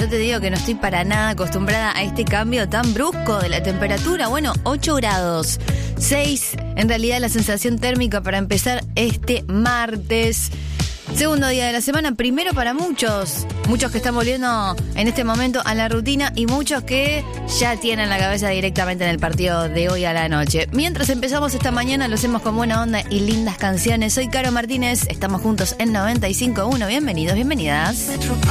Yo te digo que no estoy para nada acostumbrada a este cambio tan brusco de la temperatura. Bueno, 8 grados, 6 en realidad la sensación térmica para empezar este martes. Segundo día de la semana, primero para muchos que están volviendo en este momento a la rutina y muchos que ya tienen la cabeza directamente en el partido de hoy a la noche. Mientras empezamos esta mañana, lo hacemos con buena onda y lindas canciones. Soy Caro Martínez, estamos juntos en 95.1. Bienvenidos, bienvenidas.